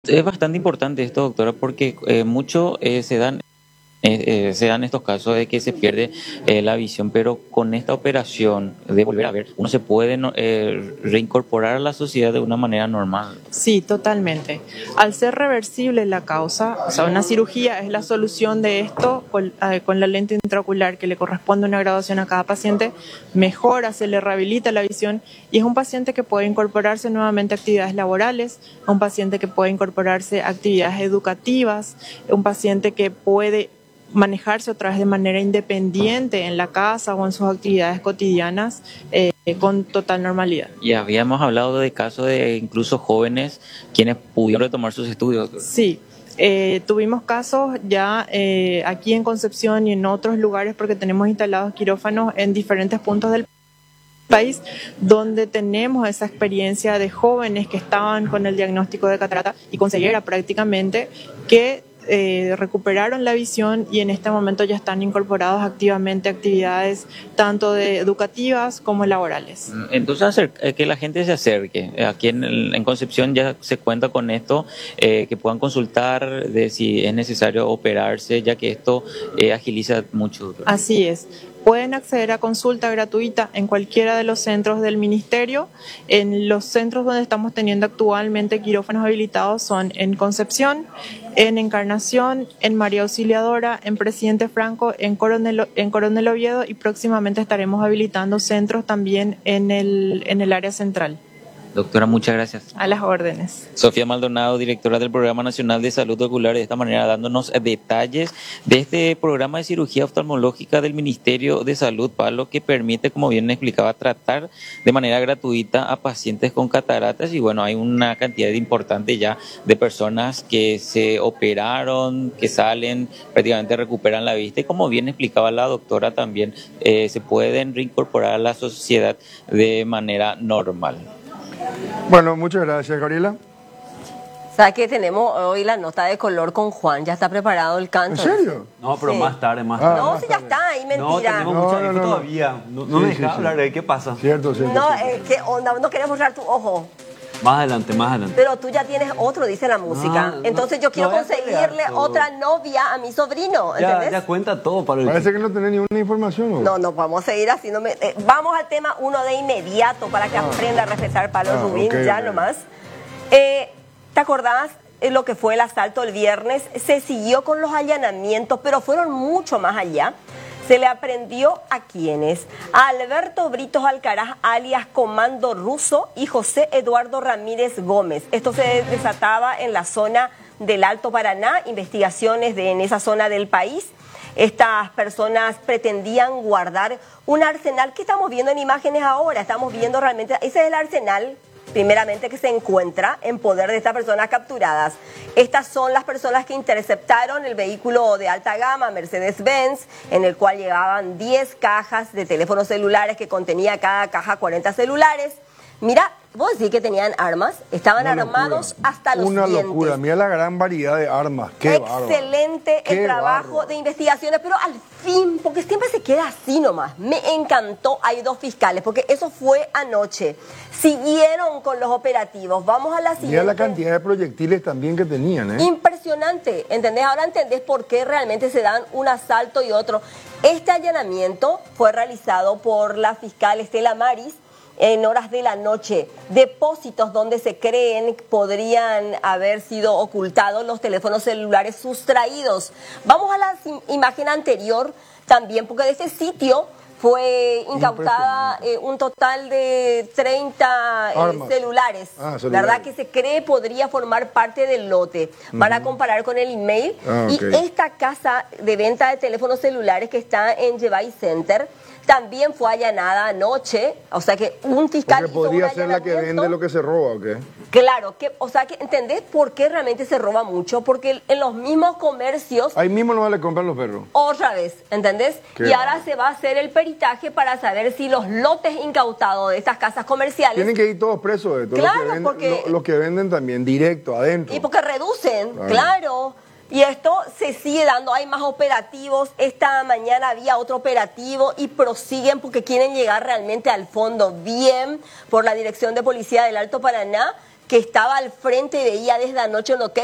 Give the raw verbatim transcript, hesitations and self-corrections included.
Es bastante importante esto, doctora, porque eh, mucho eh, se dan eh, eh, se dan estos casos de que se pierde eh, la visión, pero con esta operación de volver a ver, uno se puede no, eh, reincorporar a la sociedad de una manera normal. Sí, totalmente. Al ser reversible la causa, o sea, una cirugía es la solución de esto con, eh, con la lente intraocular que le corresponde una graduación a cada paciente, mejora, se le rehabilita la visión y es un paciente que puede incorporarse nuevamente a actividades laborales, un paciente que puede incorporarse a actividades educativas, un paciente que puede manejarse otra vez de manera independiente en la casa o en sus actividades cotidianas eh, con total normalidad. Y habíamos hablado de casos de incluso jóvenes quienes pudieron retomar sus estudios. Sí, eh, tuvimos casos ya eh, aquí en Concepción y en otros lugares porque tenemos instalados quirófanos en diferentes puntos del país donde tenemos esa experiencia de jóvenes que estaban con el diagnóstico de catarata y con ceguera prácticamente que Eh, recuperaron la visión y en este momento ya están incorporados activamente a actividades tanto de educativas como laborales. Entonces, hacer, eh, que la gente se acerque. Aquí en, en Concepción ya se cuenta con esto, eh, que puedan consultar de si es necesario operarse, ya que esto eh, agiliza mucho. Doctora. Así es. Pueden acceder a consulta gratuita en cualquiera de los centros del Ministerio. En los centros donde estamos teniendo actualmente quirófanos habilitados son en Concepción, en Encarnación, en María Auxiliadora, en Presidente Franco, en Coronel, en Coronel Oviedo y próximamente estaremos habilitando centros también en el, en el área central. Doctora, muchas gracias. A las órdenes. Sofía Maldonado, directora del Programa Nacional de Salud Ocular, de esta manera dándonos detalles de este programa de cirugía oftalmológica del Ministerio de Salud, Pablo, que permite, como bien explicaba, tratar de manera gratuita a pacientes con cataratas y bueno, hay una cantidad importante ya de personas que se operaron, que salen, prácticamente recuperan la vista y como bien explicaba la doctora también, eh, se pueden reincorporar a la sociedad de manera normal. Bueno, muchas gracias, Gabriela. ¿Sabes que tenemos hoy la nota de color con Juan? Ya está preparado el canto. ¿En serio? No, pero Sí. más tarde, más tarde. Ah, No, más si ya tarde. está, ahí No, mentira. tenemos No, mucha no, info no, no. todavía. No, no Sí, me sí, dejas sí. hablar de qué pasa. Cierto, cierto. No, cierto. eh, ¿qué onda? No queremos mostrar tu ojo. Más adelante, más adelante. Pero tú ya tienes otro, dice la música. No, no, Entonces yo quiero no voy a conseguirle pelear todo. otra novia a mi sobrino, Ya, ¿entendés? ya cuenta todo para el... Parece que no tenés ninguna información. ¿O? No, no podemos seguir así. No me- eh, vamos al tema uno de inmediato para que aprenda a respetar Pablo Ah, Rubín, ok, ya ok. nomás. Eh, ¿Te acordás eh, lo que fue el asalto el viernes? Se siguió con los allanamientos, pero fueron mucho más allá. Se le aprendió a quienes, a Alberto Britos Alcaraz, alias Comando Ruso, y José Eduardo Ramírez Gómez. Esto se desataba en la zona del Alto Paraná, investigaciones de, en esa zona del país. Estas personas pretendían guardar un arsenal que estamos viendo en imágenes ahora. Estamos viendo realmente, ese es el arsenal primeramente que se encuentra en poder de estas personas capturadas. Estas son las personas que interceptaron el vehículo de alta gama Mercedes-Benz, en el cual llevaban diez cajas de teléfonos celulares que contenía cada caja cuarenta celulares. Mira, vos decís que tenían armas, estaban Una armados locura. hasta los Una dientes. locura, mira la gran variedad de armas. Qué bárbaro. Excelente el Qué trabajo bárbaro. de investigaciones, pero al fin, porque siempre se queda así nomás. Me encantó, hay dos fiscales, porque eso fue anoche. Siguieron con los operativos. Vamos a la siguiente. Mira la cantidad de proyectiles también que tenían, ¿eh? Impresionante, ¿entendés? Ahora entendés por qué realmente se dan un asalto y otro. Este allanamiento fue realizado por la fiscal Estela Maris en horas de la noche. Depósitos donde se creen podrían haber sido ocultados los teléfonos celulares sustraídos. Vamos a la imagen anterior también, porque de este sitio fue incautada eh, un total de treinta eh, celulares, Ah, celulares. ¿verdad? Que se cree podría formar parte del lote. Van a comparar con el email. Ah, y ok. esta casa de venta de teléfonos celulares que está en Jebay Center también fue allanada anoche. O sea que un fiscal Porque hizo podría un ser la que allanamiento. vende lo que se roba, ¿o qué? Claro, que, o sea que ¿entendés por qué realmente se roba mucho? Porque en los mismos comercios Ahí mismo no le compran los perros. otra vez, ¿entendés? Qué y ahora bárbaro. se va a hacer el peritaje para saber si los lotes incautados de estas casas comerciales... Tienen que ir todos presos de todo. Claro, los que venden, porque- lo- los que venden también, directo, adentro. Y porque reducen, Claro. claro. Y esto se sigue dando, hay más operativos. Esta mañana había otro operativo y prosiguen porque quieren llegar realmente al fondo bien por la Dirección de Policía del Alto Paraná, que estaba al frente y veía desde anoche lo que